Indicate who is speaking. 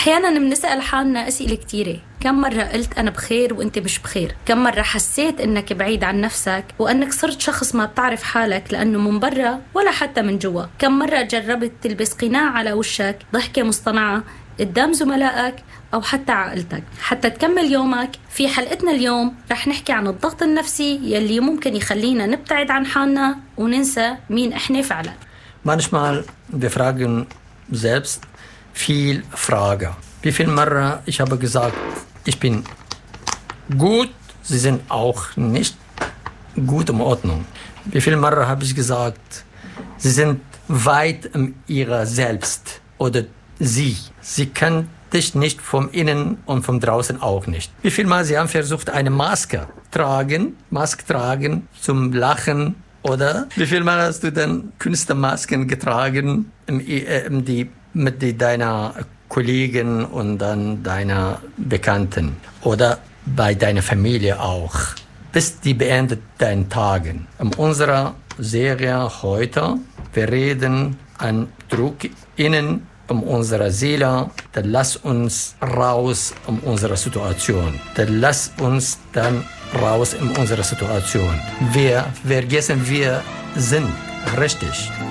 Speaker 1: أحياناً بنسأل حالنا أسئلة كتيرة. كم مرة قلت أنا بخير وأنت مش بخير؟ كم مرة حسيت أنك بعيد عن نفسك وأنك صرت شخص ما بتعرف حالك لأنه من برا ولا حتى من جوا؟ كم مرة جربت تلبس قناع على وشك، ضحكة مصطنعة قدام زملائك أو حتى عائلتك حتى تكمل يومك؟ في حلقتنا اليوم رح نحكي عن الضغط النفسي يلي ممكن يخلينا نبتعد عن حالنا وننسى مين إحنا فعلا.
Speaker 2: Manchmal wir fragen selbst viel Frage. Wie viel Mal ich habe gesagt, ich bin gut, Sie sind auch nicht gut in Ordnung. Wie viel Mal habe ich gesagt, Sie sind weit in ihrer Selbst oder Sie können dich nicht vom Innen und vom Draußen auch nicht. Wie viel Mal Sie haben versucht, eine Maske tragen zum Lachen, oder wie viel Mal hast du dann Künstlermasken getragen, mit deiner Kollegen und dann deiner Bekannten oder bei deiner Familie auch, bis die beendet deinen Tagen. In unserer Serie heute, wir reden an Druck innen um unsere Seele, dann lass uns raus um unsere Situation. Dann lass uns dann raus in unserer Situation. Wir vergessen, wir sind richtig.